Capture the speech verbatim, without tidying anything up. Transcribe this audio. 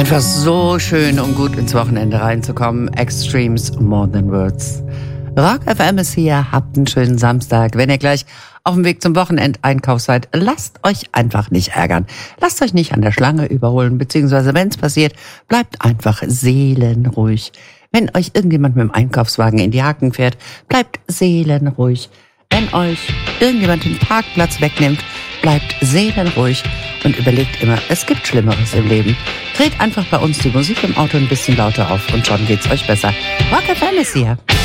Einfach so schön, um gut ins Wochenende reinzukommen. Extremes More Than Words. Rock F M ist hier, habt einen schönen Samstag. Wenn ihr gleich auf dem Weg zum Wochenendeinkauf seid, lasst euch einfach nicht ärgern. Lasst euch nicht an der Schlange überholen, beziehungsweise wenn es passiert, bleibt einfach seelenruhig. Wenn euch irgendjemand mit dem Einkaufswagen in die Haken fährt, bleibt seelenruhig. Wenn euch irgendjemand den Parkplatz wegnimmt, bleibt seelenruhig und überlegt immer, es gibt Schlimmeres im Leben. Dreht einfach bei uns die Musik im Auto ein bisschen lauter auf und schon geht's euch besser. Rock F M ist hier.